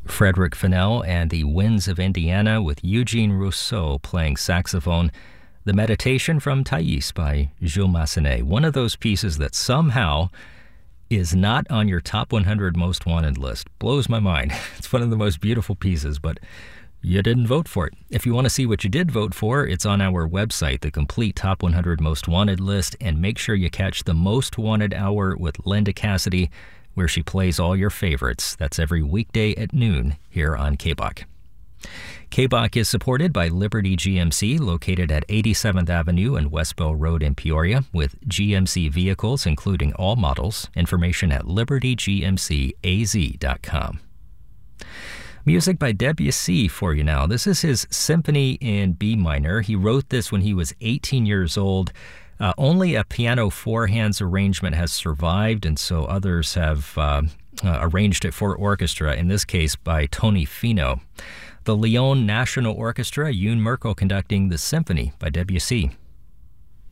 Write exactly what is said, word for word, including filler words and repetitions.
Frederick Fennell and the Winds of Indiana with Eugene Rousseau playing saxophone. The Meditation from Thais by Jules Massenet, one of those pieces that somehow is not on your top one hundred most wanted list. Blows my mind. It's one of the most beautiful pieces, but you didn't vote for it. If you want to see what you did vote for, it's on our website, the complete top one hundred most wanted list, and make sure you catch the Most Wanted Hour with Linda Cassidy, where she plays all your favorites. That's every weekday at noon here on K B O C. K B O C is supported by Liberty G M C, located at eighty-seventh Avenue and Westbell Road in Peoria, with G M C vehicles, including all models. Information at liberty g m c a z dot com. Music by Debussy for you now. This is his Symphony in B minor. He wrote this when he was eighteen years old. Uh, only a piano four-hands arrangement has survived, and so others have uh, uh, arranged it for orchestra, in this case by Tony Fino. The Lyon National Orchestra, Yoon Merkel conducting the Symphony by Debussy.